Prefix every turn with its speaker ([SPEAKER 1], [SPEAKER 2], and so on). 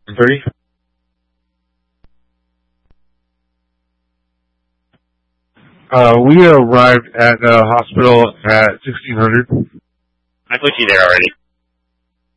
[SPEAKER 1] 30. We arrived at the hospital at 1600.
[SPEAKER 2] I put you there already.